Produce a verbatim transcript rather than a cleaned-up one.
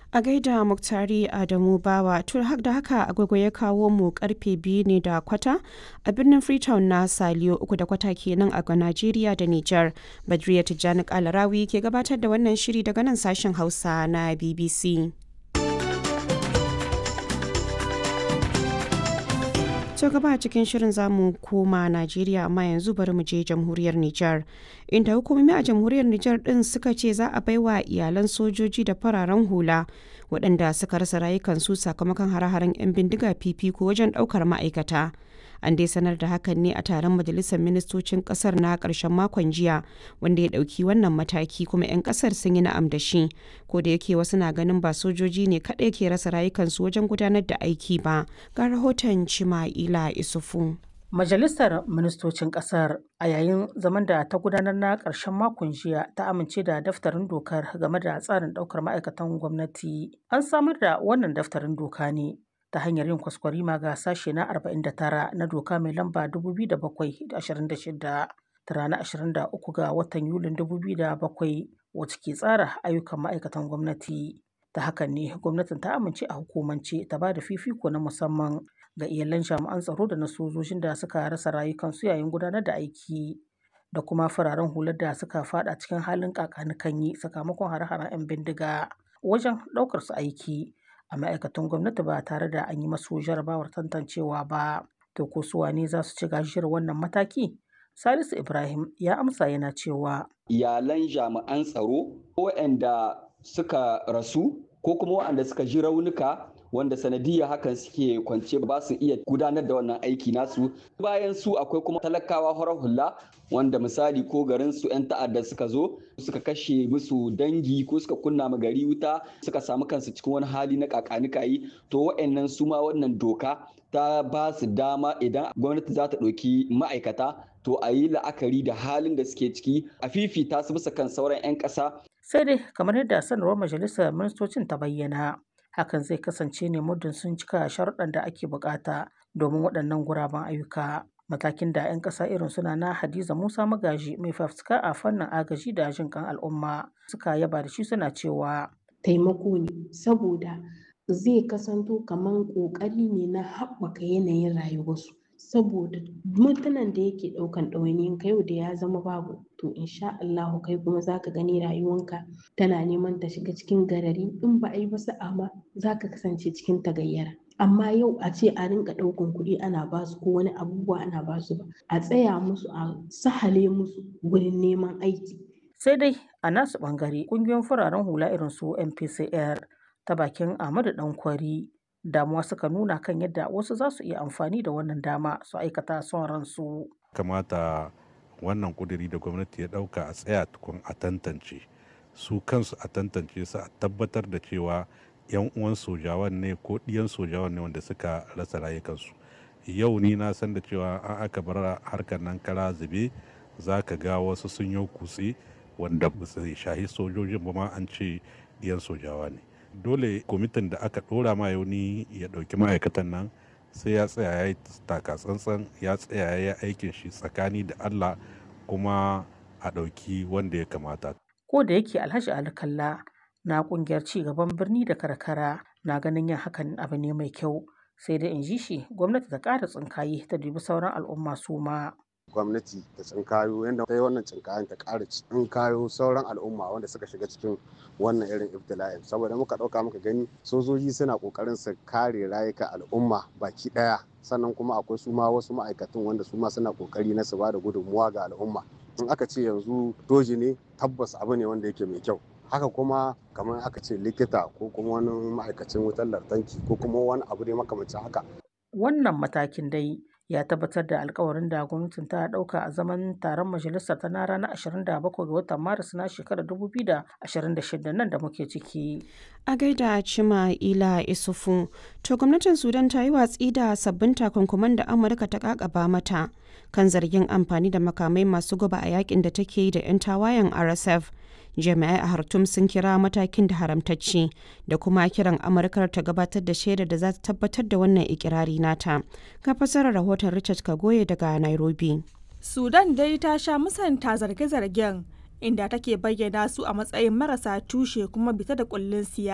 A gaida Muktari Adamu Bawa, to da haka agogo ya kawo mu karfe biyu ne da kwata a birnin Freetown na Saliyo uku da kwata kenan a Najeriya da Nijar. Badriya Tijjani Kalarawi ke gabatar da wannan shiri daga nan sashen Hausa na B B C. To gaba a cikin shirin zamu koma Najeriya amma yanzu bari mu je jamhuriyar Nijar. Inda hukumomi a jamhuriyar Nijar din suka ce za a baiwa iyalan sojoji da fararen hula waɗanda suka rasa rayukansu sakamakon hare-haren 'yan bindiga fifiko wajen ɗaukar ma'aikata. An dai sanar da hakan ne a taron majalisar ministocin ƙasar na ƙarshen makon jiya wanda ya ɗauki wannan mataki kuma 'yan ƙasar sun yi na'am da shi. Ko da yake wasu na ganin ba sojoji ne kaɗai ke rasa rayukansu wajen gudanar da aiki ba. Ga rahoton Chima'ila Isufu. Majalisar Ministocin Ƙasar a yayin zaman da ta gudanar na ƙarshen makon jiya ta amince da daftarin dokar game da tsarin ɗaukar ma'aikatan gwamnati. An samar da wannan daftarin doka ne ta hanyar yin kwaskwarima ga sashe na arba'in da tara na doka mai lamba dubu biyu da bakwai da ashirin da shida ta ranar ashirin da uku ga watan Yulin dubu biyu da bakwai wacce ke tsara ayyukan ma'aikatan gwamnati. Ta hakan ne gwamnatin ta amince a hukumance ta ba da fifiko na musamman ga iyalan jami'an tsaro da na sojojin da suka rasa rayukansu yayin gudanar da aiki da kuma fararen hular da suka fada cikin halin kakanikanyi sakamakon hare-haren 'yan bindiga wajen ɗaukar su aiki a ma'aikatan gwamnati ba tare da an yi masu jarabawar tantancewa ba. To ko su wane za su ci gajiyar wannan mataki? Salisu Ibrahim ya amsa yana cewa iyalan jami'an tsaro waɗanda suka rasu ko kuma waɗanda suka ji raunuka wanda sanadiyya hakan suke kwance ba su iya gudanar da wannan aiki nasu. Bayan su akwai kuma talakawa horar hula wanda misali ko garin su 'yan ta'adda suka zo suka kashe musu dangi ko suka kunna ma gari wuta suka samu kansu cikin wani hali na kakanikayi, to wa'annan su ma wannan doka ta ba su dama idan gwamnati za ta ɗauki ma'aikata to a yi la'akari da halin da suke ciki a fifita su bisa kan sauran 'yan ƙasa. Sai dai kamar yadda sanarwar majalisar ministocin ta bayyana hakan zai kasance ne muddin sun cika sharuɗan da ake bukata domin waɗannan guraben ayyuka. Matakin da 'yan ƙasa irin suna na Hadiza Musa Magaji mai fafutuka a fannin agaji da jin kan al'umma suka yaba da shi suna cewa taimako ne saboda zai kasanto kamar ƙoƙari ne na haɓaka yanayin rayuwarsu. Saboda mutanen da yake ɗaukan ɗawainiyin ka yau da ya zama babu to insha Allahu kai kuma zaka gani rayuwanka tana neman ta shiga cikin garari in ba a yi ba sa'a ma zaka kasance cikin tagayyara. Amma yau a ce a rinka ɗaukan kuɗi ana basu ko wani abubuwa ana basu ba a tsaya musu a sahale musu wurin neman aiki. Sai dai a nasu ɓangare ƙungiyoyin fararen hula irin su M P C R ta bakin Ahmadu Dankwari damuwa suka nuna kan yadda wasu za su iya amfani da wannan dama su aikata son ransu. Kamata wannan kuduri da gwamnati ya dauka a tsaya tukun a tantance su kansu a tantance su a tabbatar da cewa yan uwan sojawan ne ko ɗiyan sojawan ne wanda suka rasa rayukansu. Yau ni na san da cewa an aka bar harkar nan kara zube za ka ga wasu sun yi kutse wanda ba su shahi sojojin ba ma an ce ɗiyan sojawa ne. Dole kwamitin da aka dora ma yauni ya dauki ma'aikatan nan sai ya tsaya ya yi taka tsantsan ya tsaya ya yi aikin shi tsakani da Allah kuma a dauki wanda ya kamata. Ko da yake Alhaji Ali Kalla na kungiyar ci gaban birni da karkara na ganin yin hakan abu ne mai kyau sai da in ji shi gwamnati ta ƙara tsinkaye ta dubi sauran al'umma su ma. Gwamnati ta tsinkayo yadda ta yi wannan tsinkayen ta ƙara tsinkayo sauran al'umma wanda suka shiga cikin wannan irin ibtila'in saboda muka ɗauka muka gani sojoji suna ƙoƙarin su kare rayuka al'umma baki ɗaya sannan kuma akwai su ma wasu ma'aikatan wanda su ma suna ƙoƙari na su ba da gudunmuwa ga al'umma. In aka ce yanzu doji ne tabbas abu ne wanda yake mai kyau. Haka kuma kamar aka ce likita ko kuma wani ma'aikacin wutar lantarki ko kuma wani abu ne makamancin haka. Wannan matakin dai ya tabbatar da alkawarin da gwamnatin ta dauka a zaman taron majalisar ta na ranar ashirin da bakwai ga watan Maris na shekarar dubu biyu da ashirin da shida nan da muke ciki. A gaida Chima'ila Isufu, to gwamnatin Sudan ta yi watsi da sabbin takunkuman da Amurka ta kakaba mata kan zargin amfani da makamai masu guba a yakin da take yi da 'yan tawayen R S F. Jami'ai a Khartoum sun kira matakin da haramtacce da kuma kiran Amurkar ta gabatar da shaidar da za ta tabbatar da wannan ikirari nata. Ga fasarar rahoton Richard Kagoye daga Nairobi. Sudan dai ta sha musanta zarge-zargen inda take bayyana su a matsayin marasa tushe kuma bita da kullun siyasa.